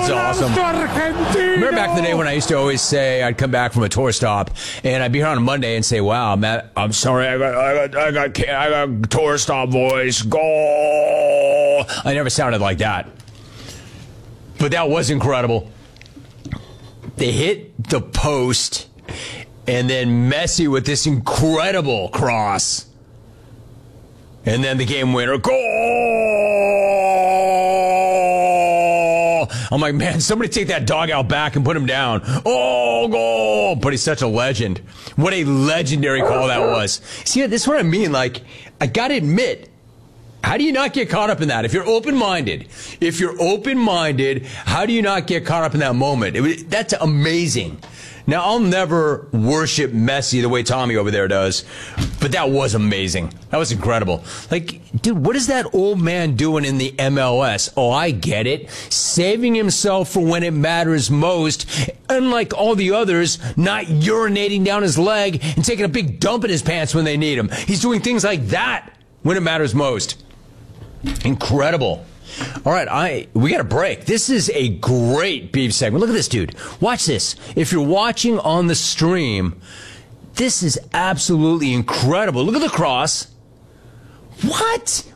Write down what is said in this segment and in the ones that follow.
That's awesome. Remember back in the day when I used to always say I'd come back from a tour stop and I'd be here on a Monday and say, "Wow, Matt, I'm sorry, I got tour stop voice. Go." I never sounded like that, but that was incredible. They hit the post, and then Messi with this incredible cross, and then the game winner. Goal! I'm like, man, somebody take that dog out back and put him down. Oh, goal! But he's such a legend. What a legendary call that was. See, this is what I mean. Like, I got to admit, how do you not get caught up in that? If you're open-minded, how do you not get caught up in that moment? That's amazing. Now, I'll never worship Messi the way Tommy over there does, but that was amazing. That was incredible. Like, dude, what is that old man doing in the MLS? Oh, I get it. Saving himself for when it matters most, unlike all the others, not urinating down his leg and taking a big dump in his pants when they need him. He's doing things like that when it matters most. Incredible. All right, we got a break. This is a great beef segment. Look at this, dude. Watch this. If you're watching on the stream, this is absolutely incredible. Look at the cross. What?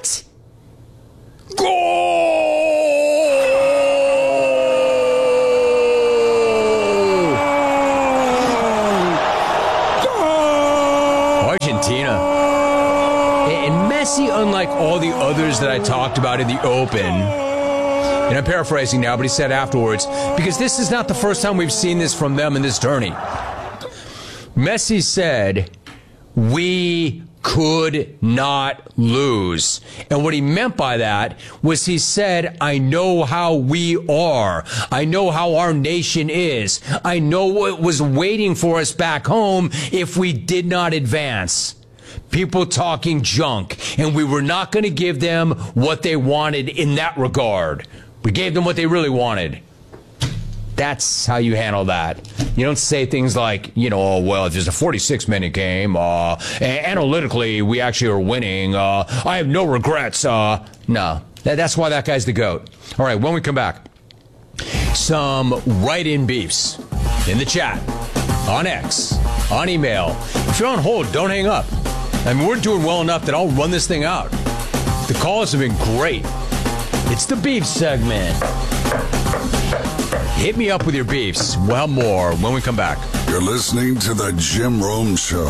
Goal! Argentina. And Messi, unlike all the others that I talked about in the Open, and I'm paraphrasing now, but he said afterwards, because this is not the first time we've seen this from them in this tourney. Messi said, we could not lose. And what he meant by that was he said, I know how we are. I know how our nation is. I know what was waiting for us back home if we did not advance. People talking junk, and we were not going to give them what they wanted in that regard. We gave them what they really wanted. That's how you handle that. You don't say things like, oh, well, there's a 46-minute game. Analytically, we actually are winning. I have no regrets. No, that's why that guy's the GOAT. All right, when we come back, some write-in beefs in the chat, on X, on email. If you're on hold, don't hang up. I mean, we're doing well enough that I'll run this thing out. The calls have been great. It's the beef segment. Hit me up with your beefs. Well, more when we come back. You're listening to The Jim Rome Show.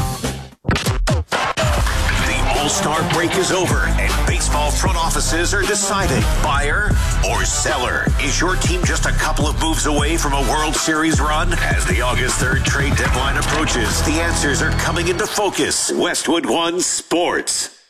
The All-Star break is over, and baseball front offices are deciding buyer or seller. Is your team just a couple of moves away from a World Series run? As the August 3rd trade deadline approaches, the answers are coming into focus. Westwood One Sports.